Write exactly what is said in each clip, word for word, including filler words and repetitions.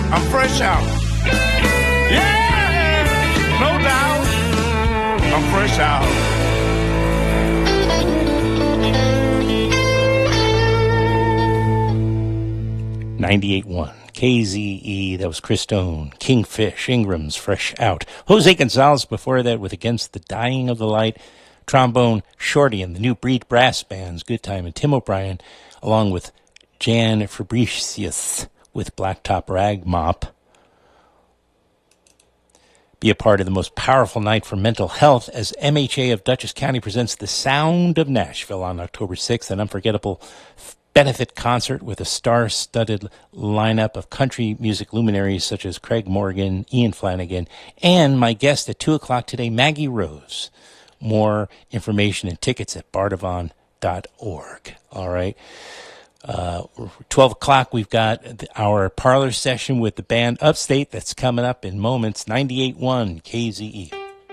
I'm fresh out. Yeah, no doubt. I'm fresh out. ninety-eight point one K Z E, that was Chris Stone, Kingfish, Ingram's Fresh Out. Jose Gonzalez before that with Against the Dying of the Light. Trombone, Shorty and the New Breed Brass Bands, Good Time, and Tim O'Brien, along with Jan Fabricius with Blacktop Rag Mop. Be a part of the most powerful night for mental health as M H A of Dutchess County presents The Sound of Nashville on October sixth, an unforgettable benefit concert with a star-studded lineup of country music luminaries such as Craig Morgan, Ian Flanagan, and my guest at two o'clock today, Maggie Rose. More information and tickets at bardavon dot org. All right. Uh, twelve o'clock, we've got our parlor session with the band Upstate that's coming up in moments. ninety-eight point one K Z E.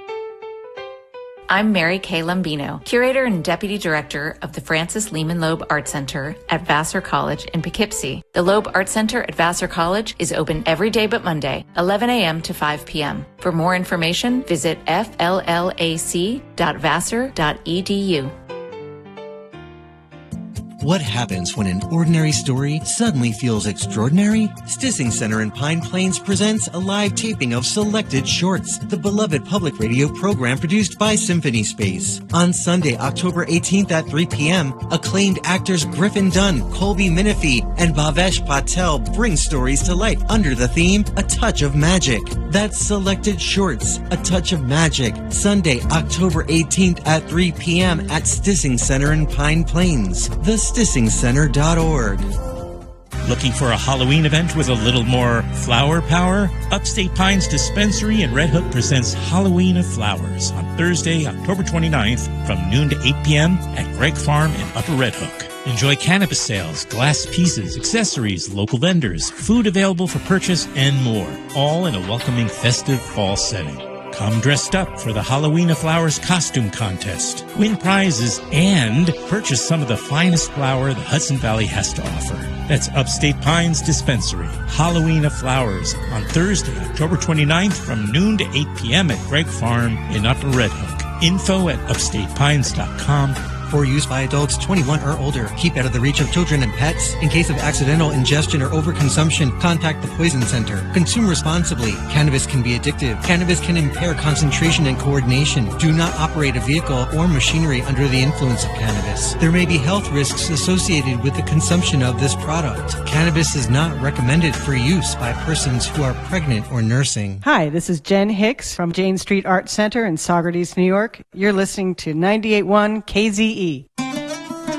I'm Mary Kay Lombino, Curator and Deputy Director of the Francis Lehman Loeb Art Center at Vassar College in Poughkeepsie. The Loeb Art Center at Vassar College is open every day but Monday, eleven a.m. to five p.m. For more information, visit f l l a c dot vassar dot e d u. What happens when an ordinary story suddenly feels extraordinary? Stissing Center in Pine Plains presents a live taping of Selected Shorts, the beloved public radio program produced by Symphony Space. On Sunday, October eighteenth at three p.m., acclaimed actors Griffin Dunn, Colby Minifee, and Bhavesh Patel bring stories to life under the theme, A Touch of Magic. That's Selected Shorts, A Touch of Magic, Sunday, October eighteenth at three p.m. at Stissing Center in Pine Plains. The stissing center dot org. Looking for a Halloween event with a little more flower power? Upstate Pines Dispensary in Red Hook presents Halloween of Flowers on Thursday, October twenty-ninth from noon to eight p.m. at Gregg Farm in Upper Red Hook. Enjoy cannabis sales, glass pieces, accessories, local vendors, food available for purchase, and more, all in a welcoming festive fall setting. Come dressed up for the Halloween of Flowers costume contest, win prizes, and purchase some of the finest flour the Hudson Valley has to offer. That's Upstate Pines Dispensary, Halloween of Flowers, on Thursday, October twenty-ninth from noon to eight p.m. at Gregg Farm in Upper Red Hook. Info at upstate pines dot com. For use by adults twenty-one or older. Keep out of the reach of children and pets. In case of accidental ingestion or overconsumption, contact the Poison Center. Consume responsibly. Cannabis can be addictive. Cannabis can impair concentration and coordination. Do not operate a vehicle or machinery under the influence of cannabis. There may be health risks associated with the consumption of this product. Cannabis is not recommended for use by persons who are pregnant or nursing. Hi, this is Jen Hicks from Jane Street Art Center in Saugerties, New York. You're listening to ninety-eight point one K Z E.